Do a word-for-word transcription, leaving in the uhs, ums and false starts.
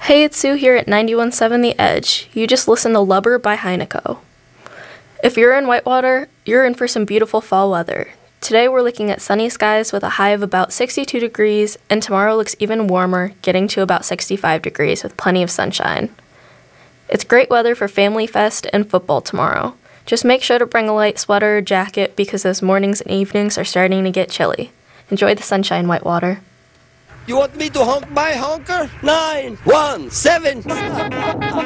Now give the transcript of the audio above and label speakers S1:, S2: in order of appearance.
S1: Hey, it's Sue here at ninety-one point seven The Edge. You just listened to Lubber by Heineko. If you're in Whitewater, you're in for some beautiful fall weather. Today we're looking at sunny skies with a high of about sixty-two degrees, and tomorrow looks even warmer, getting to about sixty-five degrees with plenty of sunshine. It's great weather for Family Fest and football tomorrow. Just make sure to bring a light sweater or jacket because those mornings and evenings are starting to get chilly. Enjoy the sunshine, Whitewater.
S2: You want me to honk my honker? Nine, one, seven.